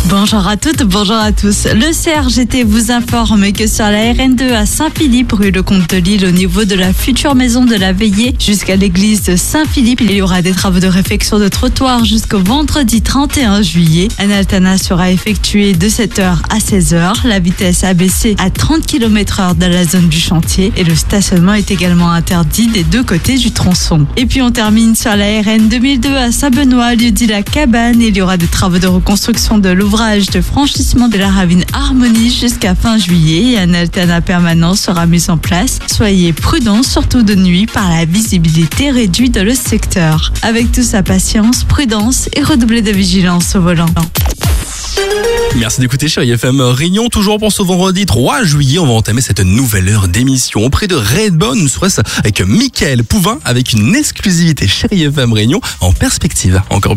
Bonjour à toutes, bonjour à tous. Le CRGT vous informe que sur la RN2 à Saint-Philippe, rue Le Comte de Lille, au niveau de la future maison de la Veillée jusqu'à l'église de Saint-Philippe, il y aura des travaux de réfection de trottoir jusqu'au vendredi 31 juillet. Un alternat sera effectué de 7h à 16h. La vitesse abaissée à 30 km/h dans la zone du chantier et le stationnement est également interdit des deux côtés du tronçon. Et puis on termine sur la RN 2002 à Saint-Benoît, lieu dit la Cabane. Il y aura des travaux de reconstruction de l'ouvrage de franchissement de la ravine Harmonie jusqu'à fin juillet et un alternat permanent sera mis en place. Soyez prudents, surtout de nuit, par la visibilité réduite dans le secteur. Avec tout ça, patience, prudence et redoubler de vigilance au volant. Merci d'écouter Chérie FM Réunion. Toujours pour ce vendredi 3 juillet, on va entamer cette nouvelle heure d'émission auprès de Redbone. Nous serons avec Mickaël Pouvin avec une exclusivité Chérie FM Réunion en perspective. Encore